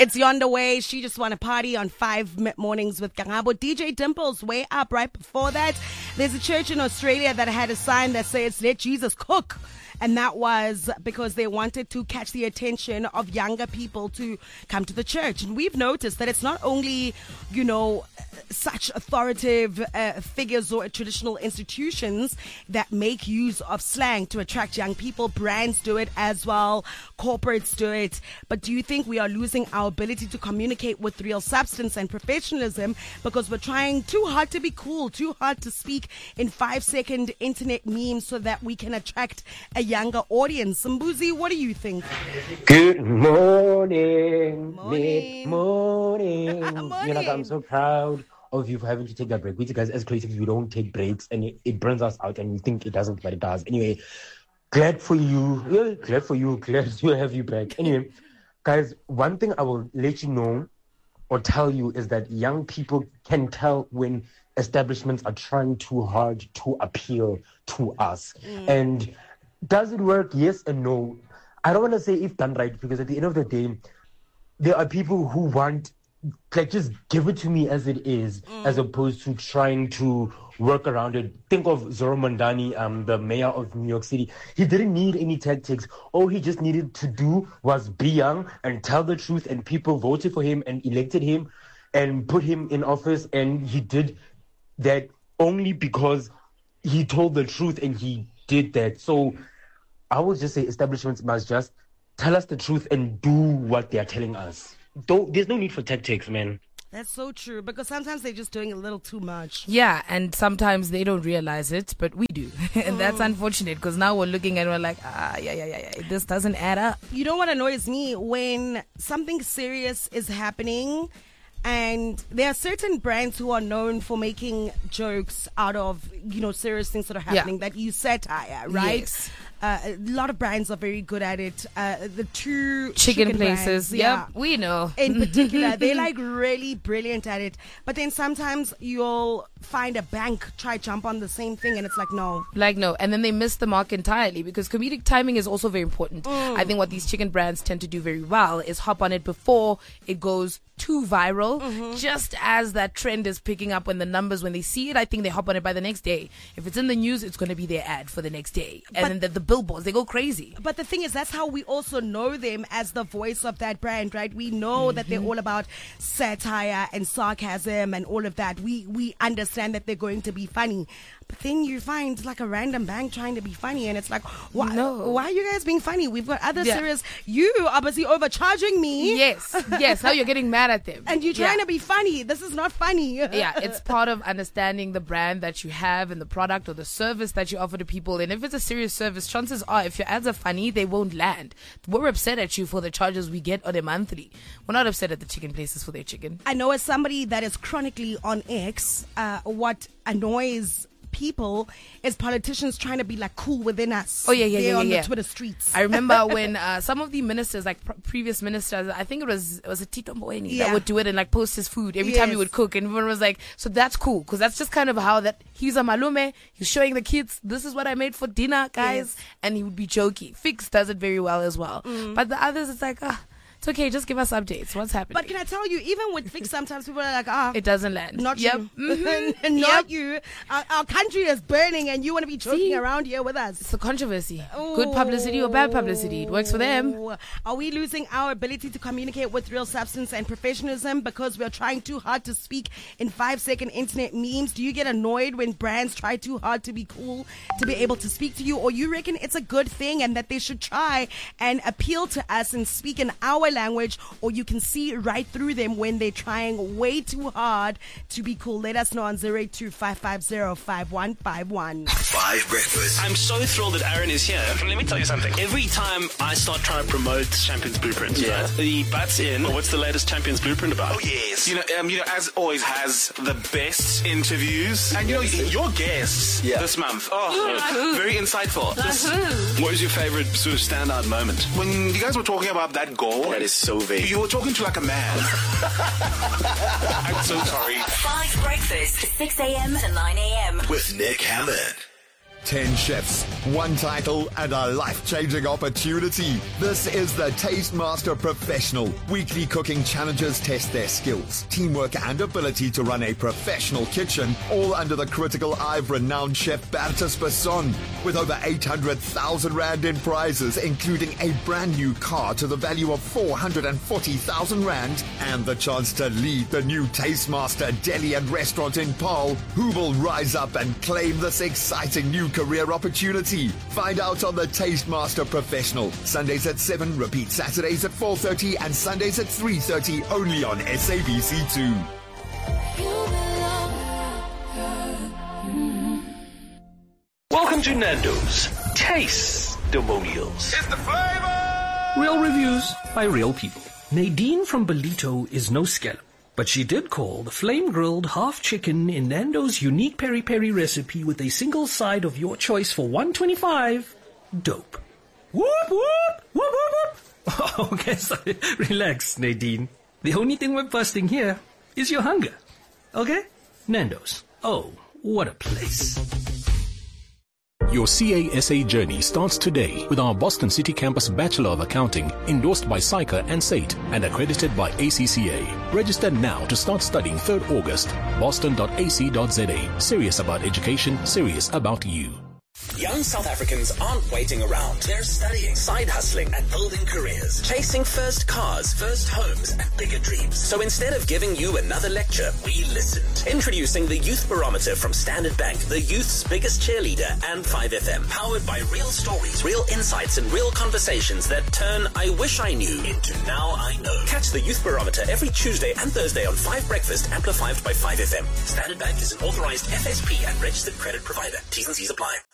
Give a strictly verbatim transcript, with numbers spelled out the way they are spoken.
It's Yonder Way. She Just Want to Party on five mornings with Kangabo. D J Dimples, way up. Right before that, there's a church in Australia that had a sign that says, "Let Jesus cook." And that was because they wanted to catch the attention of younger people to come to the church. And we've noticed that it's not only, you know, such authoritative uh, figures or traditional institutions that make use of slang to attract young people. Brands do it as well. Corporates do it. But do you think we are losing our ability to communicate with real substance and professionalism because we're trying too hard to be cool, too hard to speak in five-second internet memes so that we can attract a younger audience? Mbuzi, what do you think? Good morning. Morning. Mid morning. Morning. You know, I'm so proud of you for having to take that break. We guys, as creatives, we don't take breaks, and it, it burns us out, and we think it doesn't, but it does. Anyway, glad for you. Yeah, glad for you. Glad to have you back. Anyway, guys, one thing I will let you know or tell you is that young people can tell when establishments are trying too hard to appeal to us. Mm. And does it work? Yes and no. I don't want to say if done right, because at the end of the day, there are people who want, like, just give it to me as it is, mm. as opposed to trying to work around it. Think of Zoro Mondani, um, the mayor of New York City. He didn't need any tactics. All he just needed to do was be young and tell the truth, and people voted for him and elected him and put him in office, and he did that only because he told the truth and he did that. So I would just say establishments must just tell us the truth and do what they are telling us. Don't, there's no need for tactics, man. That's so true, because sometimes they're just doing a little too much. Yeah, and sometimes they don't realize it, but we do. And mm. that's unfortunate, because now we're looking and we're like, ah, yeah, yeah, yeah, yeah, this doesn't add up. You know what annoys me? When something serious is happening, and there are certain brands who are known for making jokes out of, you know, serious things that are happening, yeah. that use satire, right? Yes. Uh, a lot of brands are very good at it. Uh, the two chicken, chicken places, brands, yeah, we know. In particular, they're like really brilliant at it. But then sometimes you'll find a bank try jump on the same thing, and it's like no, like no, and then they miss the mark entirely, because comedic timing is also very important. Mm. I think what these chicken brands tend to do very well is hop on it before it goes too viral, mm-hmm. just as that trend is picking up. When the numbers, when they see it, I think they hop on it by the next day. If it's in the news, it's going to be their ad for the next day, and but, then the, the billboards, they go crazy. But the thing is, that's how we also know them as the voice of that brand, right? We know mm-hmm. that they're all about satire and sarcasm and all of that. We we understand that they're going to be funny. But then you find like a random bank trying to be funny, and it's like, why, no. why are you guys being funny? We've got other yeah. serious. You are busy overcharging me. Yes, yes. Now you're getting mad at them. And you're trying yeah. to be funny. This is not funny. Yeah, it's part of understanding the brand that you have and the product or the service that you offer to people. And if it's a serious service, chances are if your ads are funny, they won't land. We're upset at you for the charges we get on a monthly. We're not upset at the chicken places for their chicken. I know, as somebody that is chronically on X, uh, what annoys people is politicians trying to be like cool within us. Oh yeah, yeah, yeah, on yeah. the Twitter streets. I remember when uh, some of the ministers, like pr- previous ministers, I think it was it was a Tito Mboweni yeah. that would do it and like post his food every yes. time he would cook, and everyone was like, so that's cool, because that's just kind of how that he's a malume. He's showing the kids, this is what I made for dinner, guys, yes. and he would be jokey. Fix does it very well as well, mm. but the others, it's like ah. It's okay, just give us updates. What's happening? But can I tell you, even with Fix, sometimes people are like, ah. It doesn't land. Not yep. you. Mm-hmm. Not yep. you. Our, our country is burning and you want to be joking See? around here with us. It's a controversy. Ooh. Good publicity or bad publicity. It works for them. Are we losing our ability to communicate with real substance and professionalism because we're trying too hard to speak in five-second internet memes? Do you get annoyed when brands try too hard to be cool, to be able to speak to you? Or you reckon it's a good thing and that they should try and appeal to us and speak in our language? Or you can see right through them when they're trying way too hard to be cool? Let us know on zero eight two five five zero five one five one. Five Breakfast. I'm so thrilled that Aaron is here. Let me tell you something. Every time I start trying to promote Champions Blueprint, yeah. right, the butts in, what's the latest Champions Blueprint about? Oh, yes. You know, um, you know, as always, has the best interviews. And, you know, your guests yeah. this month, oh, very insightful. This, what was your favorite sort of standout moment? When you guys were talking about that goal. That is so vague. You were talking to like a man. I'm so sorry. Five Breakfast, six a.m. to nine a.m. With Nick Hammond. Ten chefs, one title, and a life-changing opportunity. This is the Taste Master Professional. Weekly cooking challenges test their skills, teamwork, and ability to run a professional kitchen, all under the critical eye of renowned chef Bertus Besson. With over eight hundred thousand rand in prizes, including a brand new car to the value of four hundred forty thousand rand, and the chance to lead the new Taste Master Deli and Restaurant in Paarl, who will rise up and claim this exciting new career opportunity. Find out on the Taste Master Professional. Sundays at seven, repeat Saturdays at four thirty and Sundays at three thirty, only on S A B C two. Welcome to Nando's Taste-Demonials. It's the flavor! Real reviews by real people. Nadine from Belito is no scallop, but she did call the flame-grilled half chicken in Nando's unique peri-peri recipe with a single side of your choice for one twenty-five dope. Whoop, whoop, whoop, whoop, whoop. Okay, sorry. Relax, Nadine. The only thing we're busting here is your hunger. Okay? Nando's. Oh, what a place. Your C A S A journey starts today with our Boston City Campus Bachelor of Accounting, endorsed by S A I C A and S A T E and accredited by A C C A. Register now to start studying third August. boston dot a c dot z a. Serious about education, serious about you. Young South Africans aren't waiting around. They're studying, side hustling, and building careers. Chasing first cars, first homes, and bigger dreams. So instead of giving you another lecture, we listened. Introducing the Youth Barometer from Standard Bank, the youth's biggest cheerleader, and five F M. Powered by real stories, real insights, and real conversations that turn I wish I knew into now I know. Catch the Youth Barometer every Tuesday and Thursday on five Breakfast, amplified by five F M. Standard Bank is an authorized F S P and registered credit provider. T's and C's apply.